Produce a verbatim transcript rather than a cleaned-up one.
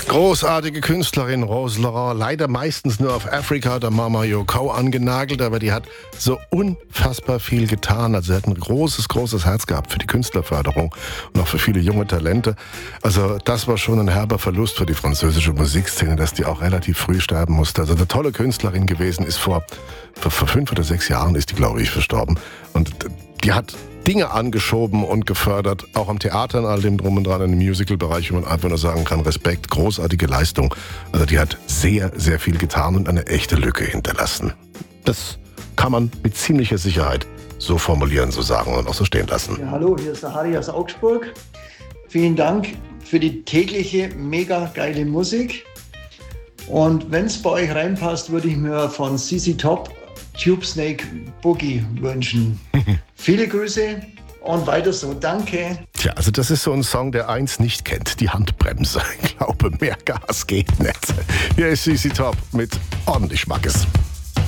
Großartige Künstlerin Rose Laurent, leider meistens nur auf Africa der Mama Yoko angenagelt, aber die hat so unfassbar viel getan. Also sie hat ein großes, großes Herz gehabt für die Künstlerförderung und auch für viele junge Talente. Also das war schon ein herber Verlust für die französische Musikszene, dass die auch relativ früh sterben musste. Also eine tolle Künstlerin gewesen, ist vor, vor, vor fünf oder sechs Jahren ist die, glaube ich, verstorben. Und die hat Dinge angeschoben und gefördert, auch am Theater und all dem drum und dran, im Musical-Bereich, wo man einfach nur sagen kann, Respekt, großartige Leistung. Also die hat sehr, sehr viel getan und eine echte Lücke hinterlassen. Das kann man mit ziemlicher Sicherheit so formulieren, so sagen und auch so stehen lassen. Ja, hallo, hier ist der Harry aus Augsburg. Vielen Dank für die tägliche, mega geile Musik. Und wenn es bei euch reinpasst, würde ich mir von Z Z Top Tube Snake Boogie wünschen. Viele Grüße und weiter so. Danke. Tja, also das ist so ein Song, der eins nicht kennt, die Handbremse. Ich glaube, mehr Gas geht nicht. Hier ist Z Z Top mit ordentlich Schmackes.